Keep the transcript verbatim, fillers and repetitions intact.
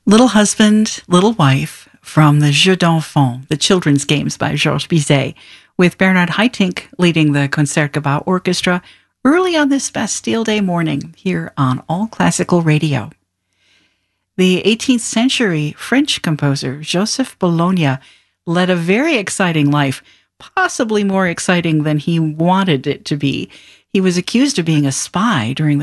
Little Husband, Little Wife from the Jeux d'Enfants, the children's games by Georges Bizet, with Bernard Haitink leading the Concertgebouw Orchestra early on this Bastille Day morning here on All Classical Radio. The eighteenth century French composer Joseph Bologna led a very exciting life, possibly more exciting than he wanted it to be. He was accused of being a spy during the